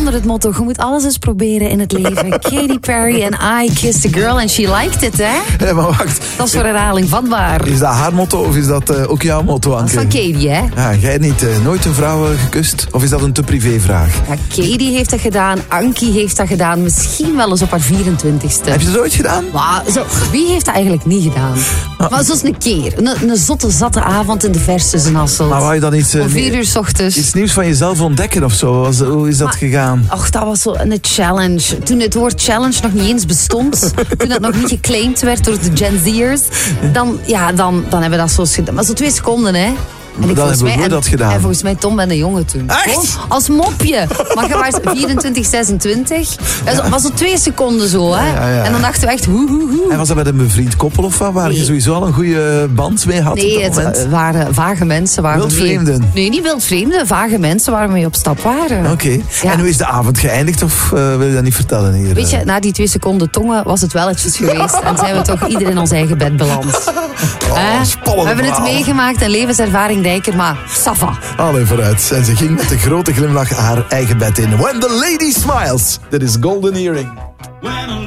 onder het motto, je moet alles eens proberen in het leven. Katy Perry en I Kissed a Girl and she liked it, hè? Ja, maar wacht. Dat is voor herhaling vatbaar. Is dat haar motto of is dat ook jouw motto, Dat Anke? is van Katy, hè? Ja, jij niet nooit een vrouw gekust? Of is dat een te privévraag? Ja, Katy heeft dat gedaan, Ankie heeft dat gedaan. Misschien wel eens op haar 24ste. Heb je dat ooit gedaan? Maar wie heeft dat eigenlijk niet gedaan? Maar zoals een keer. Een zotte, zatte avond in de vers tussen Hasselt. Maar wou je dan iets, Om 4 uur 's ochtends. iets nieuws van jezelf ontdekken of zo? Hoe is dat gegaan? Och, dat was zo een challenge. Toen het woord challenge nog niet eens bestond. Toen het nog niet geclaimd werd door de Gen Z'ers. Dan hebben we dat zo gedaan. Maar zo 2 seconden, hè. En dan hebben we dat gedaan. En volgens mij Tom ben de jongen toen. Echt? Gewoon als mopje. Maar je was 24, 26. Dat was zo 2 seconden zo, hè. Ja. En dan dachten we echt hoe. En was dat met een bevriend koppel of wat? Waar je sowieso al een goede band mee had? Nee, op dat moment? het waren vage mensen. Wildvreemden? Nee, niet wildvreemden. Vage mensen waar we mee op stap waren. Oké. Ja. En hoe is de avond geëindigd of wil je dat niet vertellen hier? Weet je, na die 2 seconden tongen was het wel eventjes geweest. En zijn we toch ieder in ons eigen bed beland. spannend We hebben het verhaal. meegemaakt, een levenservaring dijker, maar Safa. Allee, vooruit. En ze ging met een grote glimlach haar eigen bed in. When the lady smiles. Dit is Golden Earring.